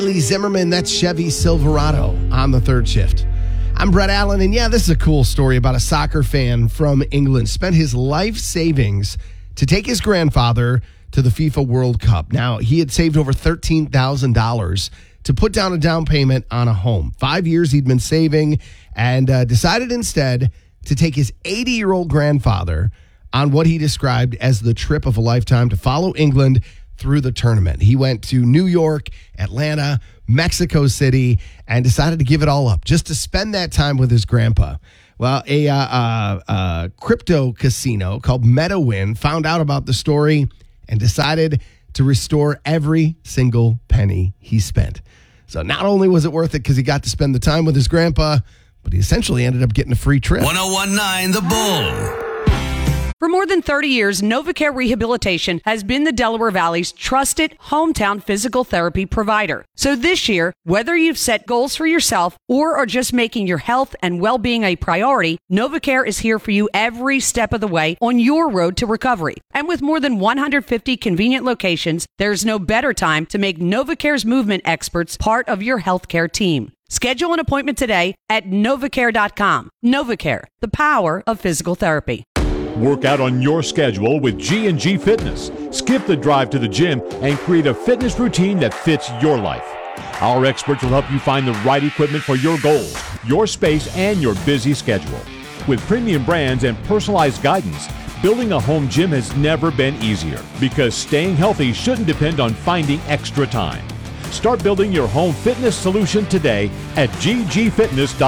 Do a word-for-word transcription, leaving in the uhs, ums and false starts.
Lee Zimmerman, that's Chevy Silverado on the third shift. I'm Brett Allen, and yeah, this is a cool story about a soccer fan from England. Spent his life savings to take his grandfather to the FIFA World Cup. Now, he had saved over thirteen thousand dollars to put down a down payment on a home. Five years he'd been saving and uh, decided instead to take his eighty-year-old grandfather on what he described as the trip of a lifetime to follow England through the tournament. He went to New York, Atlanta, Mexico City, and decided to give it all up just to spend that time with his grandpa. Well, a uh, uh, uh, crypto casino called MetaWin found out about the story and decided to restore every single penny he spent. So not only was it worth it because he got to spend the time with his grandpa, but he essentially ended up getting a free trip. one oh one point nine The Bull. For more than thirty years, NovaCare Rehabilitation has been the Delaware Valley's trusted hometown physical therapy provider. So this year, whether you've set goals for yourself or are just making your health and well-being a priority, NovaCare is here for you every step of the way on your road to recovery. And with more than one hundred fifty convenient locations, there's no better time to make NovaCare's movement experts part of your healthcare team. Schedule an appointment today at novacare dot com. NovaCare, the power of physical therapy. Work out on your schedule with G and G Fitness. Skip the drive to the gym and create a fitness routine that fits your life. Our experts will help you find the right equipment for your goals, your space, and your busy schedule. With premium brands and personalized guidance, building a home gym has never been easier because staying healthy shouldn't depend on finding extra time. Start building your home fitness solution today at g g fitness dot com.